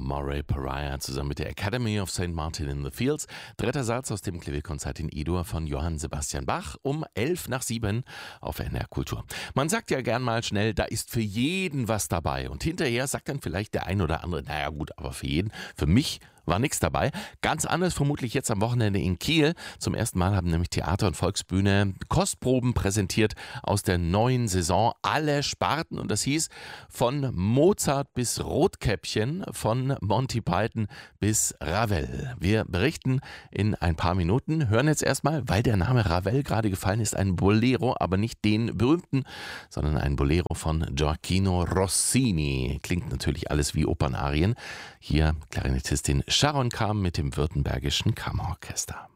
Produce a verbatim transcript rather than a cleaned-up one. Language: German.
Murray Pariah zusammen mit der Academy of Saint Martin in the Fields. Dritter Satz aus dem Klavierkonzert in E-Dur von Johann Sebastian Bach um elf nach sieben auf N D R Kultur. Man sagt ja gern mal schnell, da ist für jeden was dabei. Und hinterher sagt dann vielleicht der ein oder andere, naja gut, aber für jeden, für mich war nichts dabei. Ganz anders vermutlich jetzt am Wochenende in Kiel. Zum ersten Mal haben nämlich Theater und Volksbühne Kostproben präsentiert aus der neuen Saison. Alle Sparten, und das hieß von Mozart bis Rotkäppchen, von Monty Python bis Ravel. Wir berichten in ein paar Minuten, hören jetzt erstmal, weil der Name Ravel gerade gefallen ist, ein Bolero, aber nicht den berühmten, sondern ein Bolero von Gioacchino Rossini. Klingt natürlich alles wie Opernarien. Hier Klarinettistin Sharon Kam mit dem Württembergischen Kammerorchester.